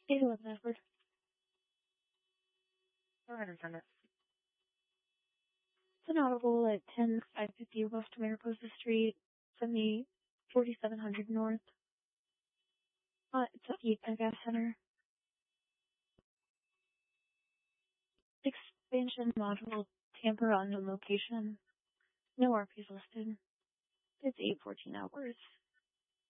Either one's Edward. Go ahead and send it. It's an audible at 10550 West Mariposa Street, 4700 North. It's at the Utah Gas Center. Expansion module tamper unknown location. No RPs listed. It's 8:14 hours.